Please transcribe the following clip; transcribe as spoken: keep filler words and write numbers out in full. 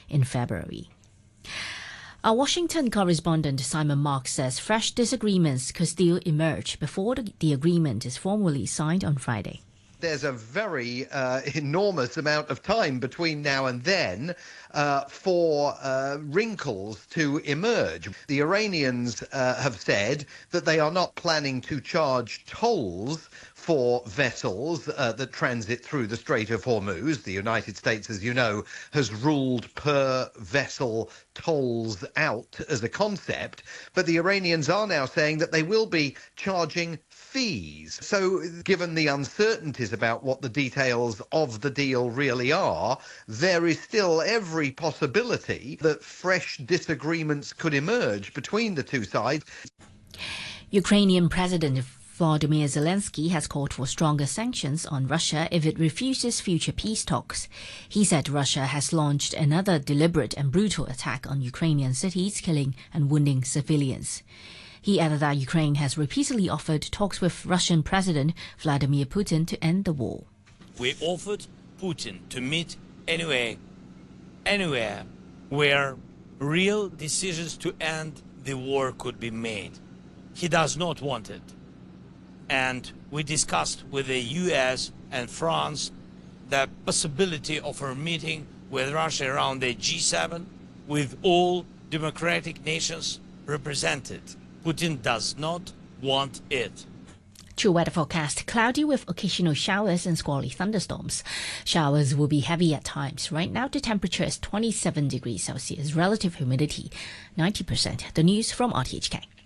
in February. Our Washington correspondent Simon Marks says fresh disagreements could still emerge before the, the agreement is formally signed on Friday. There's a very uh, enormous amount of time between now and then uh, for uh, wrinkles to emerge. The Iranians uh, have said that they are not planning to charge tolls for vessels uh, that transit through the Strait of Hormuz. The United States, as you know, has ruled per vessel tolls out as a concept, but the Iranians are now saying that they will be charging fees. So given the uncertainties about what the details of the deal really are, there is still every possibility that fresh disagreements could emerge between the two sides. Ukrainian President Volodymyr Zelensky has called for stronger sanctions on Russia if it refuses future peace talks. He said Russia has launched another deliberate and brutal attack on Ukrainian cities, killing and wounding civilians. He added that Ukraine has repeatedly offered talks with Russian President Vladimir Putin to end the war. We offered Putin to meet anyway, anywhere where real decisions to end the war could be made. He does not want it. And we discussed with the U S and France the possibility of a meeting with Russia around the G seven with all democratic nations represented. Putin does not want it. True weather forecast: cloudy with occasional showers and squally thunderstorms. Showers will be heavy at times. Right now the temperature is twenty-seven degrees Celsius, relative humidity ninety percent. The news from R T H K.